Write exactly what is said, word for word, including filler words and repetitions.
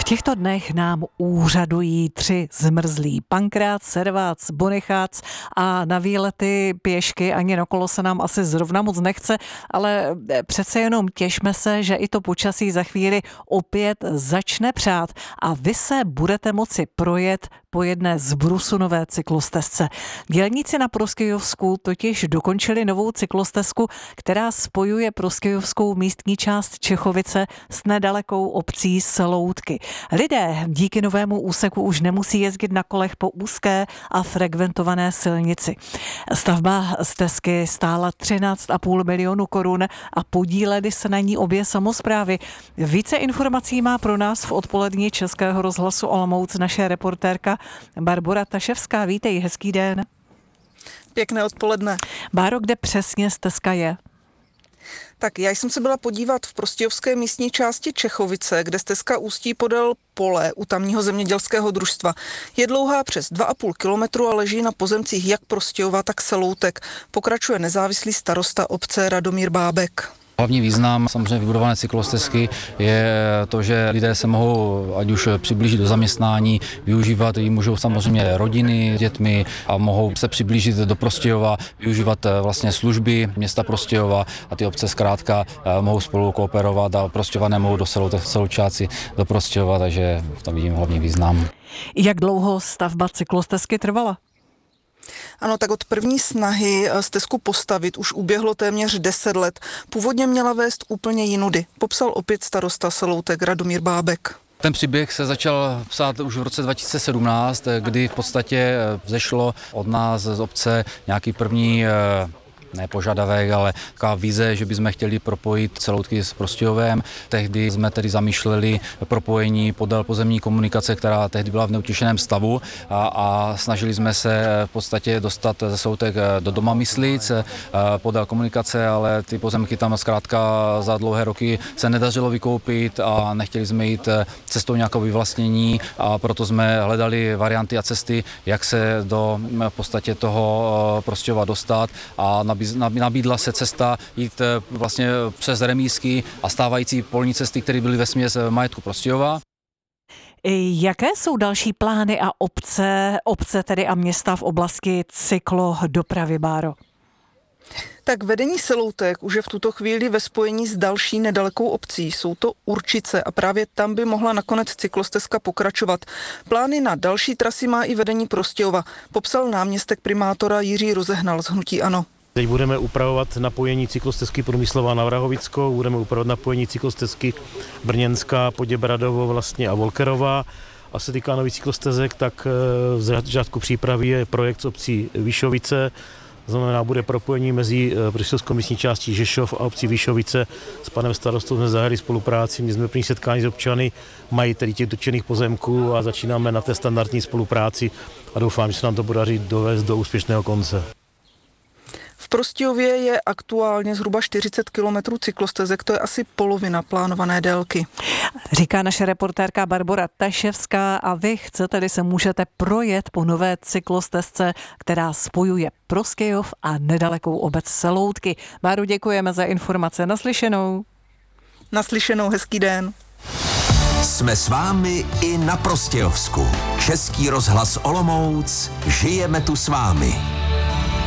těchto dnech nám úřadují tři zmrzlí: Pankrác, Servác, Bonichác, a na výlety pěšky ani na kolo se nám asi zrovna moc nechce, ale přece jenom těšme se, že i to počasí za chvíli opět začne přát a vy se budete moci projet po jedné z brusunové cyklostezce. Dělníci na Proskyjovsku totiž dokončili novou cyklostezku, která spojuje proskyjovskou místní část Čechovice s nedalekou obcí Seloutky. Lidé díky novému úseku už nemusí jezdit na kolech po úzké a frekventované silnici. Stavba stezky stála třináct a půl milionu korun a podílely se na ní obě samosprávy. Více informací má pro nás v odpolední Českého rozhlasu Olomouc naše reportérka Barbora Taševská. Vítej, hezký den. Pěkné odpoledne. Báro, kde přesně stezka je? Tak já jsem se byla podívat v prostějovské místní části Čechovice, kde stezka ústí podél pole u tamního zemědělského družstva. Je dlouhá přes dva a půl kilometru a leží na pozemcích jak Prostějova, tak Seloutek. Pokračuje nezávislý starosta obce Radomír Bábek. Hlavní význam samozřejmě vybudované cyklostezky je to, že lidé se mohou ať už přiblížit do zaměstnání, využívat ji můžou samozřejmě rodiny s dětmi a mohou se přiblížit do Prostějova, využívat vlastně služby města Prostějova a ty obce zkrátka mohou spolu kooperovat a Prostějované mohou do Seloučáci do Prostějova, takže tam vidím hlavní význam. Jak dlouho stavba cyklostezky trvala? Ano, tak od první snahy stezku postavit už uběhlo téměř deset let. Původně měla vést úplně jinudy, popsal opět starosta Seloutek Radomír Bábek. Ten příběh se začal psát už v roce dva tisíce sedmnáct, kdy v podstatě vzešlo od nás z obce nějaký první ne požadavek, ale taková vize, že bychom chtěli propojit Seloutky s Prostějovem. Tehdy jsme tedy zamýšleli propojení podél pozemní komunikace, která tehdy byla v neutěšeném stavu a, a snažili jsme se v podstatě dostat ze Seloutek do Doma Myslic podél komunikace, ale ty pozemky tam zkrátka za dlouhé roky se nedařilo vykoupit a nechtěli jsme jít cestou nějakého vyvlastnění a proto jsme hledali varianty a cesty, jak se do v podstatě toho Prostějova dostat a nabídla se cesta jít vlastně přes remízky a stávající polní cesty, které byly vesměs majetku Prostějova. Jaké jsou další plány a obce, obce tedy a města v oblasti cyklodopravy, Báro? Tak vedení Seloutek už je v tuto chvíli ve spojení s další nedalekou obcí. Jsou to Určice a právě tam by mohla nakonec cyklostezka pokračovat. Plány na další trasy má i vedení Prostějova, popsal náměstek primátora Jiří Rozehnal z hnutí ANO. Teď budeme upravovat napojení cyklostezky Průmyslová na Vrahovickou, budeme upravovat napojení cyklostezky Brněnská, Poděbradovo vlastně a Volkerová. A se týká nových cyklostezek, tak v začátku přípravy je projekt z obcí Vyšovice, znamená, bude propojení mezi prostějovskou místní částí Žešov a obcí Vyšovice. S panem starostou jsme zahájili spolupráci, měli jsme první setkání s občany, mají tedy těch dotčených pozemků a začínáme na té standardní spolupráci a doufám, že se nám to podaří dovést do úspěšného konce. V Prostějově je aktuálně zhruba čtyřicet kilometrů cyklostezek, to je asi polovina plánované délky. Říká naše reportérka Barbora Taševská a vy chcete-li se můžete projet po nové cyklostezce, která spojuje Prostějov a nedalekou obec Seloutky. Báru, děkujeme za informace. Naslyšenou. Naslyšenou, hezký den. Jsme s vámi i na Prostějovsku. Český rozhlas Olomouc, žijeme tu s vámi.